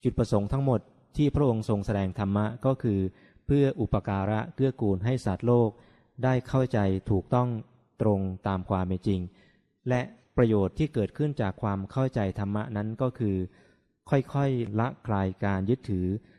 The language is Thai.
จุดประสงค์ทั้งหมดที่พระองค์ทรงแสดงธรรมะก็คือเพื่ออุปการะเกื้อกูลให้สัตว์โลกได้เข้าใจถูกต้องตรงตามความเป็นจริงและประโยชน์ที่เกิดขึ้นจากความเข้าใจธรรมะนั้นก็คือค่อยๆละคลายการยึดถือ